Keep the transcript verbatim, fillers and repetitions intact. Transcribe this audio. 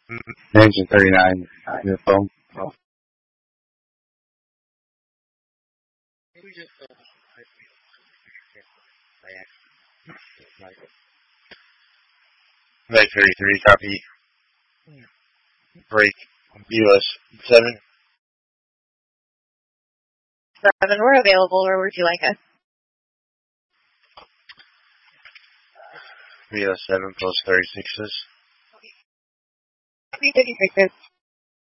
Engine thirty-nine, your phone. Oh. Flight thirty-three, copy. Break. U S seven. Seven, we're available. Where would you like us? U S seven plus thirty-sixes. thirty-sixes.